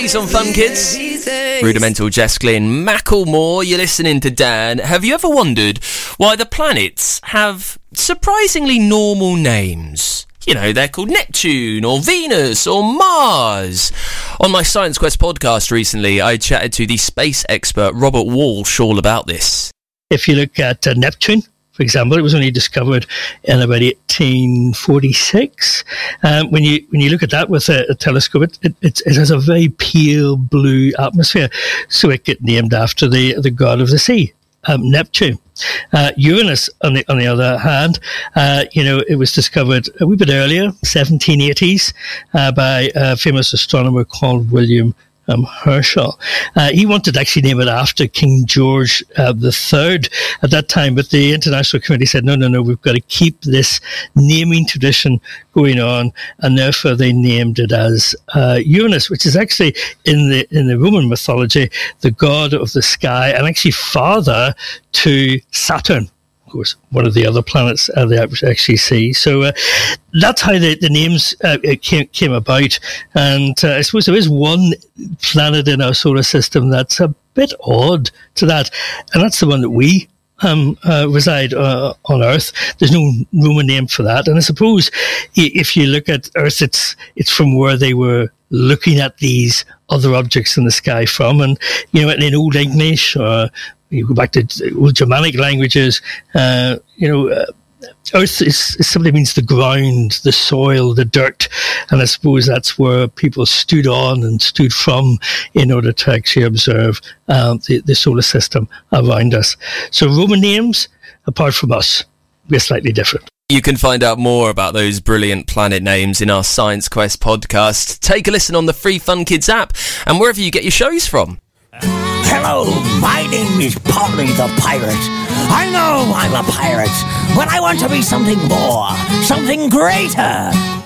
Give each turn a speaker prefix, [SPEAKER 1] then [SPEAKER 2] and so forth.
[SPEAKER 1] He's on Fun Kids. Rudimental Jess Glynn, Macklemore, you're listening to Dan. Have you ever wondered why the planets have surprisingly normal names? You know, they're called Neptune or Venus or Mars. On my Science Quest podcast recently, I chatted to the space expert Robert Walsh all about this.
[SPEAKER 2] If you look at Neptune, for example, it was only discovered in about 1846. When you look at that with a telescope, it has a very pale blue atmosphere, so it got named after the god of the sea, Neptune. Uranus, on the other hand, it was discovered a wee bit earlier, 1780s, by a famous astronomer called William Herschel. He wanted to actually name it after King George III at that time, but the International Committee said, no, we've got to keep this naming tradition going on, and therefore they named it as Uranus, which is actually in the Roman mythology the god of the sky and actually father to Saturn. Of course, one of the other planets they actually see. So that's how the names came about. And I suppose there is one planet in our solar system that's a bit odd to that, and that's the one that we reside on Earth. There's no Roman name for that. And I suppose if you look at Earth, it's from where they were looking at these other objects in the sky from. And, in Old English, you go back to old Germanic languages, Earth simply means the ground, the soil, the dirt, and I suppose that's where people stood on and stood from in order to actually observe the solar system around us. So Roman names, apart from us, we're slightly different.
[SPEAKER 1] You can find out more about those brilliant planet names in our Science Quest podcast. Take a listen on the free Fun Kids app and wherever you get your shows from.
[SPEAKER 3] Hello, my name is Polly the Pirate. I know I'm a pirate, but I want to be something more, something greater.